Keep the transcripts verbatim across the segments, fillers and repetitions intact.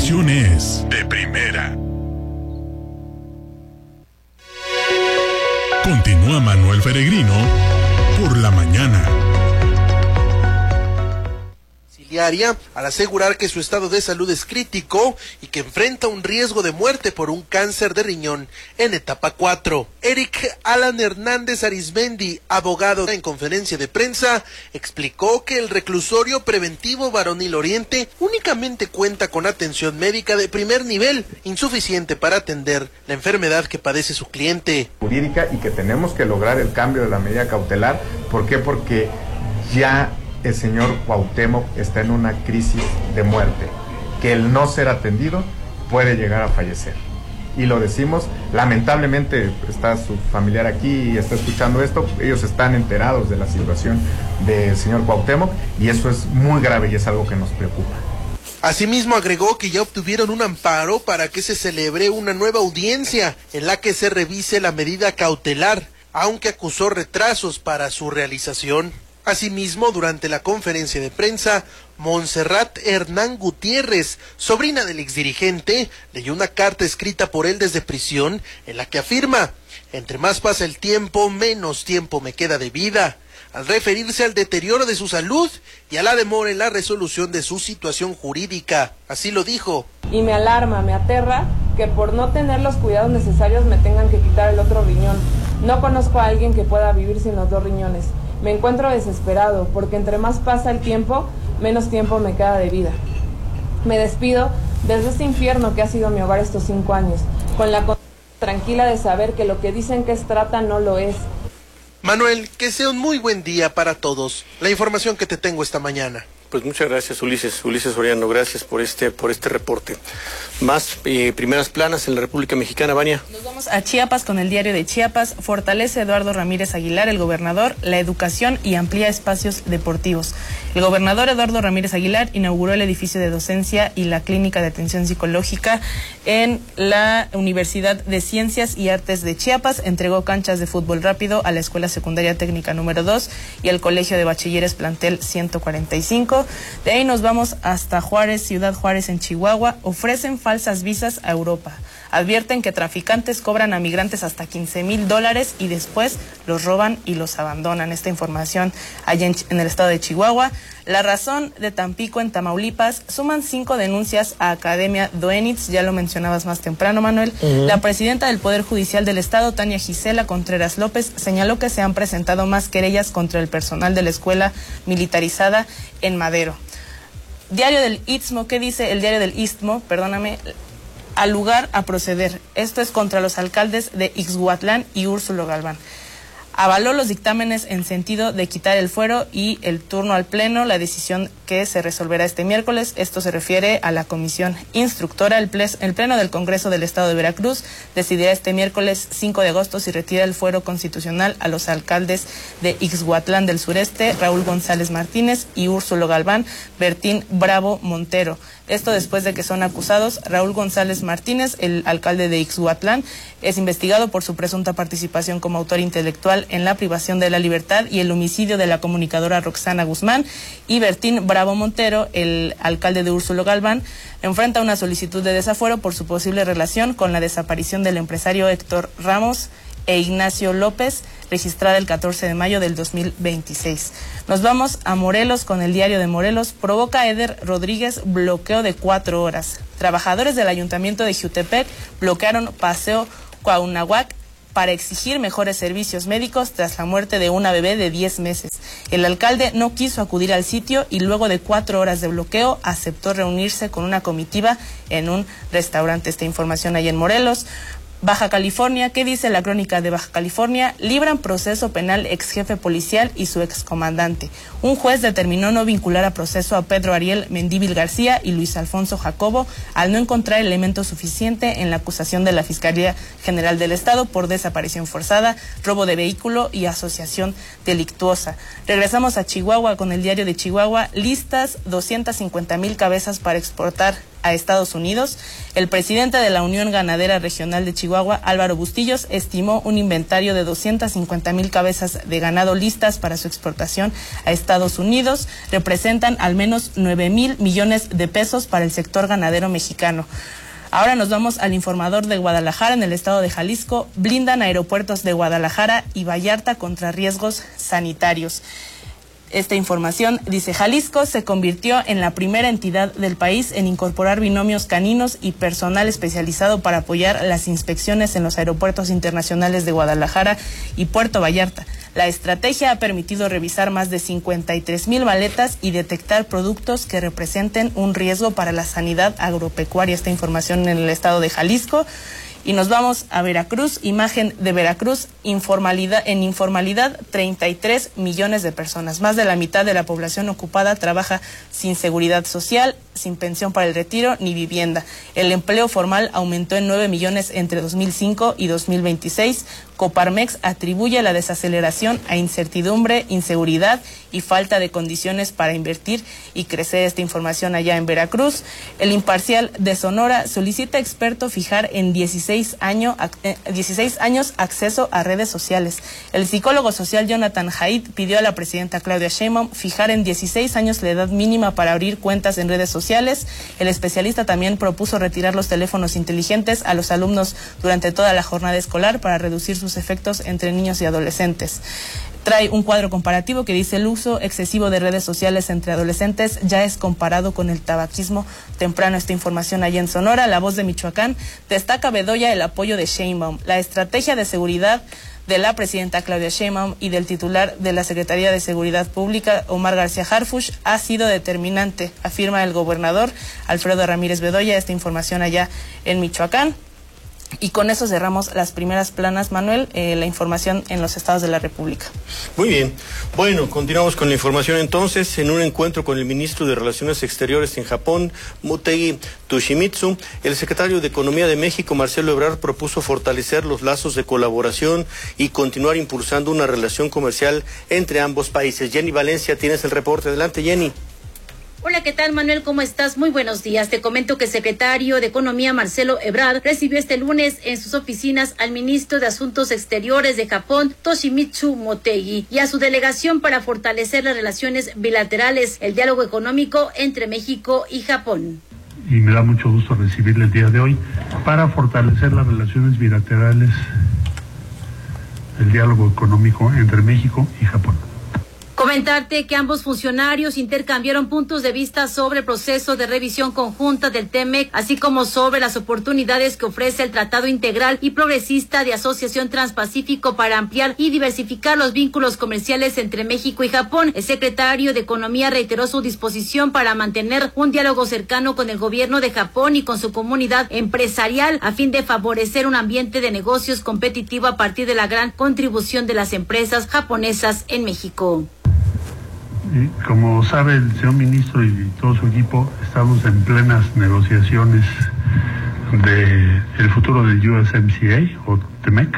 información es de primera. Continúa Manuel Peregrino por la mañana. Al asegurar que su estado de salud es crítico y que enfrenta un riesgo de muerte por un cáncer de riñón en etapa cuatro. Eric Alan Hernández Arizmendi, abogado en conferencia de prensa, explicó que el reclusorio preventivo Varonil Oriente únicamente cuenta con atención médica de primer nivel, insuficiente para atender la enfermedad que padece su cliente. Jurídica y que tenemos que lograr el cambio de la medida cautelar. ¿Por qué? Porque ya el señor Cuauhtémoc está en una crisis de muerte, que el no ser atendido puede llegar a fallecer. Y lo decimos, lamentablemente está su familiar aquí y está escuchando esto, ellos están enterados de la situación del señor Cuauhtémoc y eso es muy grave y es algo que nos preocupa. Asimismo agregó que ya obtuvieron un amparo para que se celebre una nueva audiencia en la que se revise la medida cautelar, aunque acusó retrasos para su realización. Asimismo, durante la conferencia de prensa, Montserrat Hernán Gutiérrez, sobrina del exdirigente, leyó una carta escrita por él desde prisión en la que afirma: entre más pasa el tiempo, menos tiempo me queda de vida, al referirse al deterioro de su salud y a la demora en la resolución de su situación jurídica. Así lo dijo. Y me alarma, me aterra que por no tener los cuidados necesarios me tengan que quitar el otro riñón. No conozco a alguien que pueda vivir sin los dos riñones. Me encuentro desesperado porque entre más pasa el tiempo, menos tiempo me queda de vida. Me despido desde este infierno que ha sido mi hogar estos cinco años, con la conciencia tranquila de saber que lo que dicen que es trata no lo es. Manuel, que sea un muy buen día para todos. La información que te tengo esta mañana. Pues muchas gracias, Ulises, Ulises Soriano, gracias por este, por este reporte. Más eh, primeras planas en la República Mexicana, Vania. Nos vamos a Chiapas con el diario de Chiapas. Fortalece Eduardo Ramírez Aguilar, el gobernador, la educación y amplía espacios deportivos. El gobernador Eduardo Ramírez Aguilar inauguró el edificio de docencia y la clínica de atención psicológica en la Universidad de Ciencias y Artes de Chiapas. Entregó canchas de fútbol rápido a la Escuela Secundaria Técnica número dos y al Colegio de Bachilleres Plantel ciento cuarenta y cinco. De ahí nos vamos hasta Juárez, Ciudad Juárez en Chihuahua. Ofrecen falsas visas a Europa. Advierten que traficantes cobran a migrantes hasta quince mil dólares y después los roban y los abandonan. Esta información allá en, en el estado de Chihuahua. La Razón de Tampico en Tamaulipas. Suman cinco denuncias a Academia Doenitz. Ya lo mencionabas más temprano, Manuel. Uh-huh. La presidenta del Poder Judicial del Estado, Tania Gisela Contreras López, señaló que se han presentado más querellas contra el personal de la escuela militarizada en Madero. Diario del Istmo. ¿Qué dice el Diario del Istmo? Perdóname. Al lugar a proceder. Esto es contra los alcaldes de Ixhuatlán y Úrsulo Galván. Avaló los dictámenes en sentido de quitar el fuero y el turno al pleno, la decisión que se resolverá este miércoles. Esto se refiere a la comisión instructora. El, ples, el pleno del Congreso del Estado de Veracruz decidirá este miércoles cinco de agosto si retira el fuero constitucional a los alcaldes de Ixhuatlán del Sureste, Raúl González Martínez, y Úrsulo Galván, Bertín Bravo Montero. Esto después de que son acusados. Raúl González Martínez, el alcalde de Ixhuatlán, es investigado por su presunta participación como autor intelectual en la privación de la libertad y el homicidio de la comunicadora Roxana Guzmán. Y Bertín Bravo Montero, el alcalde de Úrsulo Galván, enfrenta una solicitud de desafuero por su posible relación con la desaparición del empresario Héctor Ramos e Ignacio López, registrada el catorce de mayo del dos mil veintiséis. Nos vamos a Morelos con el Diario de Morelos. Provoca Eder Rodríguez bloqueo de cuatro horas. Trabajadores del Ayuntamiento de Jiutepec bloquearon Paseo Cuauhnáhuac para exigir mejores servicios médicos tras la muerte de una bebé de diez meses. El alcalde no quiso acudir al sitio y luego de cuatro horas de bloqueo aceptó reunirse con una comitiva en un restaurante. Esta información ahí en Morelos. Baja California. ¿Qué dice la crónica de Baja California? Libran proceso penal ex jefe policial y su excomandante. Un juez determinó no vincular a proceso a Pedro Ariel Mendívil García y Luis Alfonso Jacobo al no encontrar elemento suficiente en la acusación de la Fiscalía General del Estado por desaparición forzada, robo de vehículo y asociación delictuosa. Regresamos a Chihuahua con el Diario de Chihuahua. Listas doscientas cincuenta mil cabezas para exportar a Estados Unidos. El presidente de la Unión Ganadera Regional de Chihuahua, Álvaro Bustillos, estimó un inventario de doscientas cincuenta mil cabezas de ganado listas para su exportación a Estados Unidos. Representan al menos nueve mil millones de pesos para el sector ganadero mexicano. Ahora nos vamos al informador de Guadalajara, en el estado de Jalisco. Blindan aeropuertos de Guadalajara y Vallarta contra riesgos sanitarios. Esta información dice: Jalisco se convirtió en la primera entidad del país en incorporar binomios caninos y personal especializado para apoyar las inspecciones en los aeropuertos internacionales de Guadalajara y Puerto Vallarta. La estrategia ha permitido revisar más de cincuenta y tres mil maletas y detectar productos que representen un riesgo para la sanidad agropecuaria. Esta información en el estado de Jalisco. Y nos vamos a Veracruz. Imagen de Veracruz: informalidad, en informalidad treinta y tres millones de personas. Más de la mitad de la población ocupada trabaja sin seguridad social, sin pensión para el retiro ni vivienda. El empleo formal aumentó en nueve millones entre dos mil cinco y dos mil veintiséis. Coparmex atribuye la desaceleración a incertidumbre, inseguridad y falta de condiciones para invertir y crecer. Esta información allá en Veracruz. El Imparcial de Sonora solicita experto fijar en dieciséis años, dieciséis años acceso a redes sociales. El psicólogo social Jonathan Haidt pidió a la presidenta Claudia Sheinbaum fijar en dieciséis años la edad mínima para abrir cuentas en redes sociales. El especialista también propuso retirar los teléfonos inteligentes a los alumnos durante toda la jornada escolar para reducir sus efectos entre niños y adolescentes. Trae un cuadro comparativo que dice: el uso excesivo de redes sociales entre adolescentes ya es comparado con el tabaquismo temprano. Esta información allá en Sonora. La Voz de Michoacán: destaca Bedoya el apoyo de Sheinbaum. La estrategia de seguridad de la presidenta Claudia Sheinbaum y del titular de la Secretaría de Seguridad Pública, Omar García Harfuch, ha sido determinante, afirma el gobernador Alfredo Ramírez Bedoya. Esta información allá en Michoacán. Y con eso cerramos las primeras planas, Manuel, eh, la información en los estados de la República. Muy bien. Bueno, continuamos con la información entonces. En un encuentro con el ministro de Relaciones Exteriores en Japón, Motegi Toshimitsu, el secretario de Economía de México, Marcelo Ebrard, propuso fortalecer los lazos de colaboración y continuar impulsando una relación comercial entre ambos países. Jenny Valencia, tienes el reporte. Adelante, Jenny. Hola, ¿qué tal, Manuel? ¿Cómo estás? Muy buenos días. Te comento que el secretario de Economía, Marcelo Ebrard, recibió este lunes en sus oficinas al ministro de Asuntos Exteriores de Japón, Toshimitsu Motegi, y a su delegación para fortalecer las relaciones bilaterales, el diálogo económico entre México y Japón. Y me da mucho gusto recibirle el día de hoy para fortalecer las relaciones bilaterales, el diálogo económico entre México y Japón. Comentarte que ambos funcionarios intercambiaron puntos de vista sobre el proceso de revisión conjunta del TEMEC, así como sobre las oportunidades que ofrece el Tratado Integral y Progresista de Asociación Transpacífico para ampliar y diversificar los vínculos comerciales entre México y Japón. El secretario de Economía reiteró su disposición para mantener un diálogo cercano con el gobierno de Japón y con su comunidad empresarial a fin de favorecer un ambiente de negocios competitivo a partir de la gran contribución de las empresas japonesas en México. Como sabe el señor ministro y todo su equipo, estamos en plenas negociaciones de el futuro del U S M C A o TEMEC,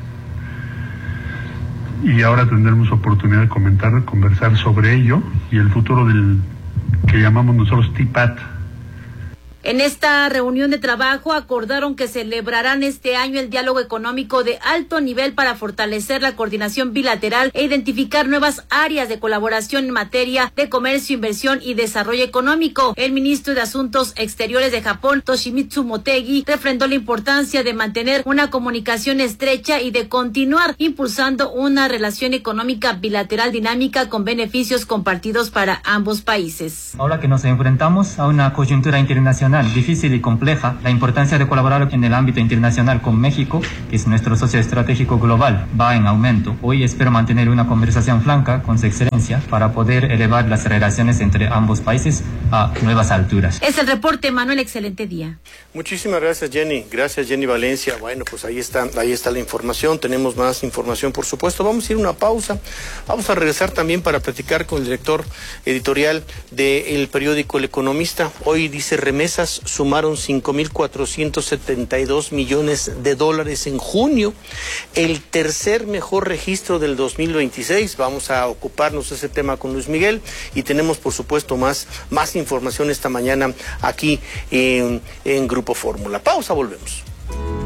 y ahora tendremos oportunidad de comentar, conversar sobre ello y el futuro del que llamamos nosotros T I P A T. En esta reunión de trabajo acordaron que celebrarán este año el diálogo económico de alto nivel para fortalecer la coordinación bilateral e identificar nuevas áreas de colaboración en materia de comercio, inversión y desarrollo económico. El ministro de Asuntos Exteriores de Japón, Toshimitsu Motegi, refrendó la importancia de mantener una comunicación estrecha y de continuar impulsando una relación económica bilateral dinámica con beneficios compartidos para ambos países. Ahora que nos enfrentamos a una coyuntura internacional difícil y compleja, la importancia de colaborar en el ámbito internacional con México, que es nuestro socio estratégico global, va en aumento. Hoy espero mantener una conversación franca con su excelencia para poder elevar las relaciones entre ambos países a nuevas alturas. Es el reporte, Manuel. Excelente día. Muchísimas gracias, Jenny. Gracias, Jenny Valencia. Bueno, pues ahí está, ahí está la información. Tenemos más información, por supuesto. Vamos a ir a una pausa. Vamos a regresar también para platicar con el director editorial del periódico El Economista. Hoy dice remesa remesas sumaron cinco mil cuatrocientos setenta y dos millones de dólares en junio, el tercer mejor registro del dos mil veintiséis. Vamos a ocuparnos de ese tema con Luis Miguel y tenemos, por supuesto, más, más información esta mañana aquí en, en Grupo Fórmula. Pausa, volvemos.